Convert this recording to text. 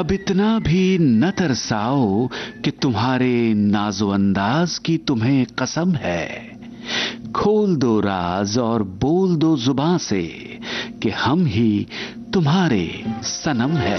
अब इतना भी न तरसाओ कि तुम्हारे नाजो अंदाज की तुम्हें कसम है। खोल दो राज और बोल दो जुबां से कि हम ही तुम्हारे सनम है।